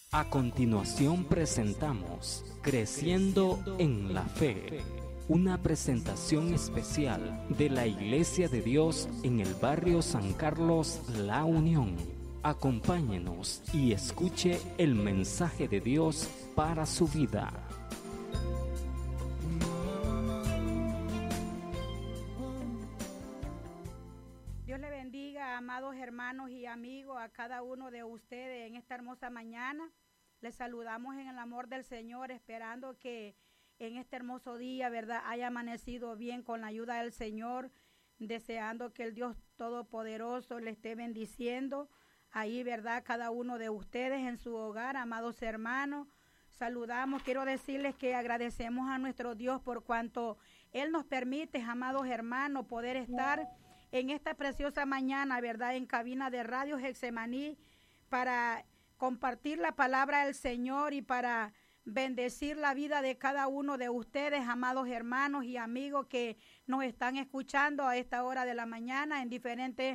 A continuación presentamos Creciendo en la Fe, una presentación especial de la Iglesia de Dios en el barrio San Carlos, La Unión. Acompáñenos y escuche el mensaje de Dios para su vida. Dios le bendiga, amados hermanos y amigos, a cada uno de ustedes en esta hermosa mañana. Les saludamos en el amor del Señor, esperando que en este hermoso día, ¿verdad?, haya amanecido bien con la ayuda del Señor, deseando que el Dios Todopoderoso le esté bendiciendo ahí, ¿verdad?, cada uno de ustedes en su hogar, amados hermanos. Saludamos, quiero decirles que agradecemos a nuestro Dios por cuanto Él nos permite, amados hermanos, poder estar en esta preciosa mañana, ¿verdad?, en cabina de Radio Getsemaní para compartir la palabra del Señor y para bendecir la vida de cada uno de ustedes, amados hermanos y amigos que nos están escuchando a esta hora de la mañana en diferentes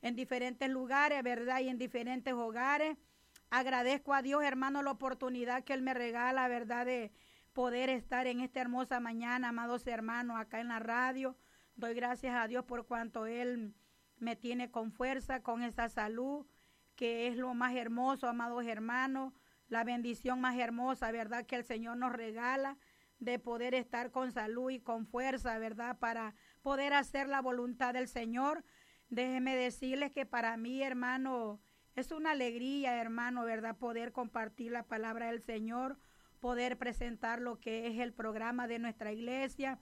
lugares, ¿verdad?, y en diferentes hogares. Agradezco a Dios, hermano, la oportunidad que Él me regala, ¿verdad?, de poder estar en esta hermosa mañana, amados hermanos, acá en la radio. Doy gracias a Dios por cuanto Él me tiene con fuerza, con esa salud, que es lo más hermoso, amados hermanos, la bendición más hermosa, ¿verdad?, que el Señor nos regala, de poder estar con salud y con fuerza, ¿verdad?, para poder hacer la voluntad del Señor. Déjenme decirles que para mí, hermano, es una alegría, hermano, ¿verdad?, poder compartir la palabra del Señor, poder presentar lo que es el programa de nuestra iglesia.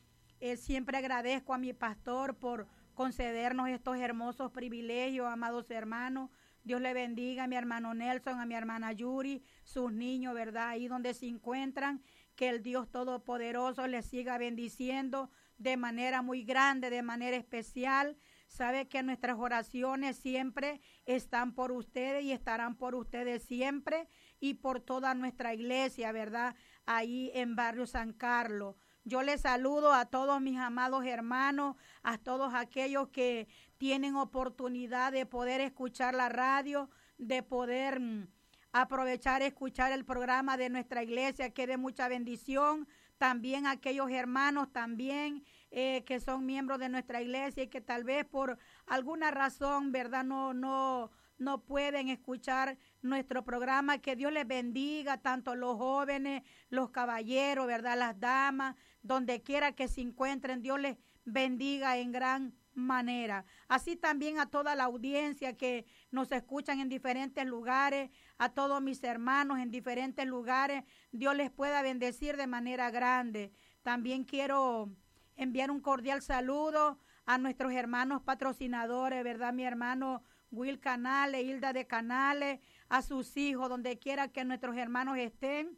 Siempre agradezco a mi pastor por concedernos estos hermosos privilegios, amados hermanos. Dios le bendiga a mi hermano Nelson, a mi hermana Yuri, sus niños, ¿verdad?, ahí donde se encuentran. Que el Dios Todopoderoso les siga bendiciendo de manera muy grande, de manera especial. Sabe que nuestras oraciones siempre están por ustedes y estarán por ustedes siempre y por toda nuestra iglesia, ¿verdad?, ahí en barrio San Carlos. Yo les saludo a todos mis amados hermanos, a todos aquellos que tienen oportunidad de poder escuchar la radio, de poder aprovechar, escuchar el programa de nuestra iglesia, que de mucha bendición. También aquellos hermanos también que son miembros de nuestra iglesia y que tal vez por alguna razón, ¿verdad?, no pueden escuchar nuestro programa. Que Dios les bendiga, tanto los jóvenes, los caballeros, ¿verdad?, las damas, donde quiera que se encuentren, Dios les bendiga en gran manera. Así también a toda la audiencia que nos escuchan en diferentes lugares, a todos mis hermanos en diferentes lugares, Dios les pueda bendecir de manera grande. También quiero enviar un cordial saludo a nuestros hermanos patrocinadores, ¿verdad?, mi hermano Will Canales, Hilda de Canales, a sus hijos, donde quiera que nuestros hermanos estén.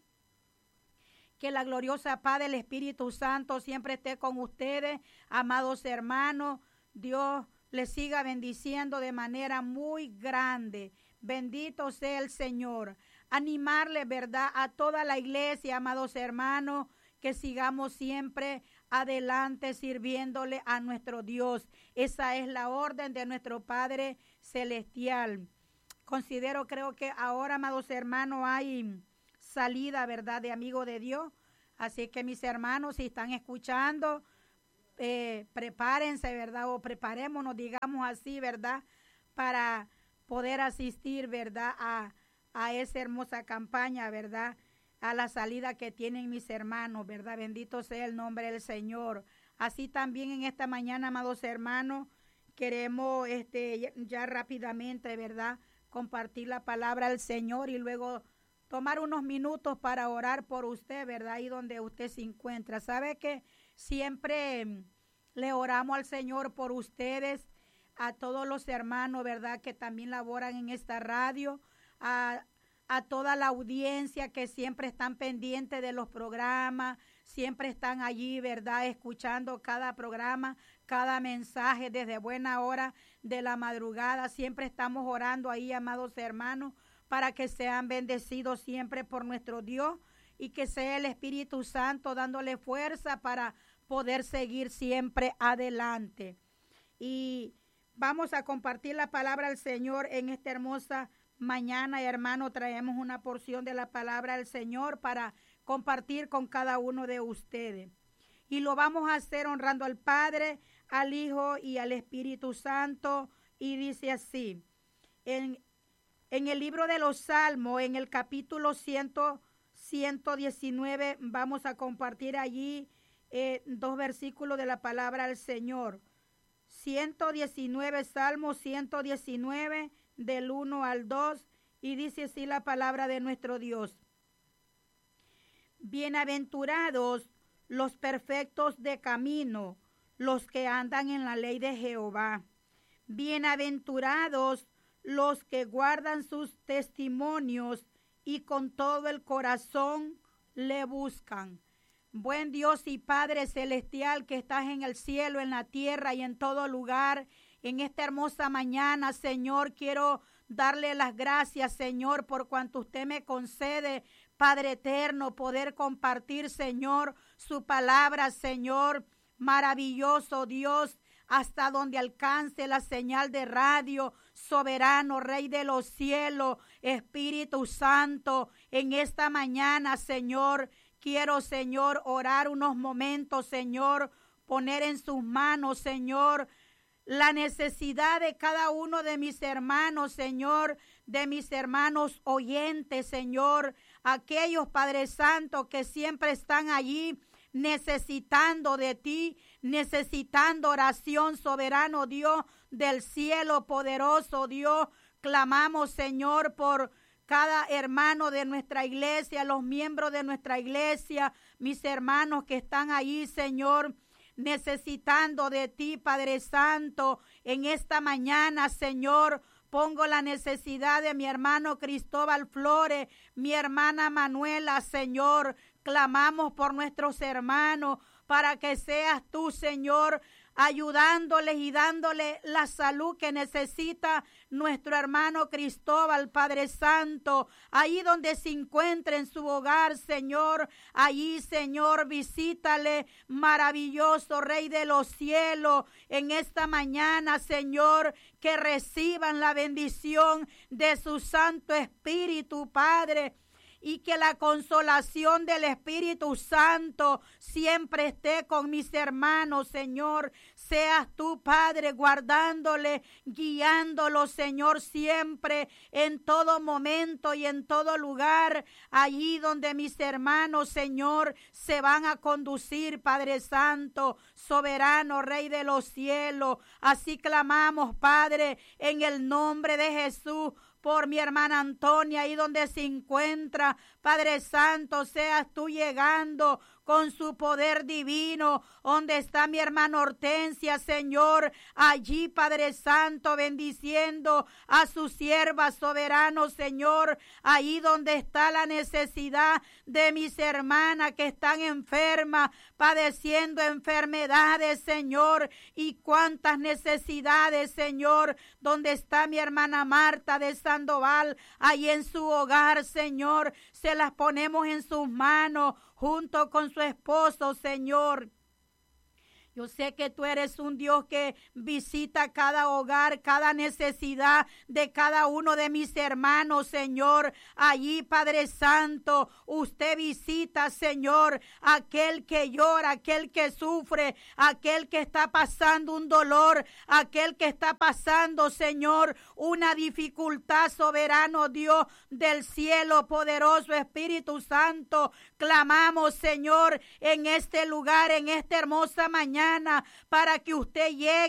Que la gloriosa paz del Espíritu Santo siempre esté con ustedes, amados hermanos. Dios les siga bendiciendo de manera muy grande. Bendito sea el Señor. Animarles, ¿verdad?, a toda la iglesia, amados hermanos, que sigamos siempre adelante sirviéndole a nuestro Dios. Esa es la orden de nuestro Padre Celestial. Creo que ahora, amados hermanos, hay salida, ¿verdad?, de Amigo de Dios. Así que mis hermanos, si están escuchando, prepárense, ¿verdad?, o preparémonos, digamos así, ¿verdad?, para poder asistir, ¿verdad?, a esa hermosa campaña, ¿verdad?, a la salida que tienen mis hermanos, ¿verdad? Bendito sea el nombre del Señor. Así también en esta mañana, amados hermanos, queremos ya rápidamente, ¿verdad?, compartir la palabra del Señor y luego tomar unos minutos para orar por usted, ¿verdad?, ahí donde usted se encuentra. Sabe que siempre le oramos al Señor por ustedes, a todos los hermanos, ¿verdad?, que también laboran en esta radio, a toda la audiencia que siempre están pendientes de los programas, siempre están allí, ¿verdad?, escuchando cada programa, cada mensaje desde buena hora de la madrugada. Siempre estamos orando ahí, amados hermanos, para que sean bendecidos siempre por nuestro Dios y que sea el Espíritu Santo dándole fuerza para poder seguir siempre adelante. Y vamos a compartir la palabra del Señor en esta hermosa mañana, hermano, traemos una porción de la palabra del Señor para compartir con cada uno de ustedes. Y lo vamos a hacer honrando al Padre, al Hijo y al Espíritu Santo. Y dice así, en el libro de los Salmos, en el capítulo 119, vamos a compartir allí 2 versículos de la palabra del Señor. 119, Salmo 119, del 1 al 2, y dice así la palabra de nuestro Dios. Bienaventurados los perfectos de camino, los que andan en la ley de Jehová. Bienaventurados los que guardan sus testimonios y con todo el corazón le buscan. Buen Dios y Padre celestial que estás en el cielo, en la tierra y en todo lugar, en esta hermosa mañana, Señor, quiero darle las gracias, Señor, por cuanto usted me concede, Padre eterno, poder compartir, Señor, su palabra, Señor, maravilloso Dios, hasta donde alcance la señal de radio, soberano, Rey de los cielos, Espíritu Santo, en esta mañana, Señor, quiero, Señor, orar unos momentos, Señor, poner en sus manos, Señor, la necesidad de cada uno de mis hermanos, Señor, de mis hermanos oyentes, Señor, aquellos, Padre Santo, que siempre están allí necesitando de ti, necesitando oración, soberano Dios del cielo, poderoso Dios. Clamamos, Señor, por cada hermano de nuestra iglesia, los miembros de nuestra iglesia, mis hermanos que están ahí, Señor, necesitando de ti, Padre Santo. En esta mañana, Señor, pongo la necesidad de mi hermano Cristóbal Flores, mi hermana Manuela, Señor. Clamamos por nuestros hermanos para que seas tú, Señor, ayudándoles y dándole la salud que necesita nuestro hermano Cristóbal, Padre Santo, ahí donde se encuentre en su hogar, Señor, allí, Señor, visítale, maravilloso Rey de los cielos, en esta mañana, Señor, que reciban la bendición de su Santo Espíritu, Padre, y que la consolación del Espíritu Santo siempre esté con mis hermanos, Señor. Seas tú, Padre, guardándole, guiándolo, Señor, siempre, en todo momento y en todo lugar, allí donde mis hermanos, Señor, se van a conducir, Padre Santo, soberano, Rey de los cielos. Así clamamos, Padre, en el nombre de Jesús, por mi hermana Antonia, ahí donde se encuentra, Padre Santo, seas tú llegando con su poder divino, donde está mi hermana Hortensia, Señor, allí, Padre Santo, bendiciendo a su sierva, soberano, Señor, ahí donde está la necesidad de mis hermanas que están enfermas, padeciendo enfermedades, Señor, y cuántas necesidades, Señor, donde está mi hermana Marta de Sandoval, ahí en su hogar, Señor, se las ponemos en sus manos, junto con su esposo, Señor. Yo sé que tú eres un Dios que visita cada hogar, cada necesidad de cada uno de mis hermanos, Señor. Allí, Padre Santo, usted visita, Señor, aquel que llora, aquel que sufre, aquel que está pasando un dolor, aquel que está pasando, Señor, una dificultad, soberano Dios del cielo, poderoso Espíritu Santo. Clamamos, Señor, en este lugar, en esta hermosa mañana, para que usted llegue